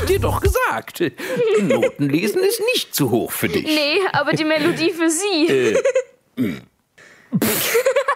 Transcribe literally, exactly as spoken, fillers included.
dir doch gesagt. Notenlesen ist nicht zu hoch für dich. Nee, aber die Melodie für Sie. Äh,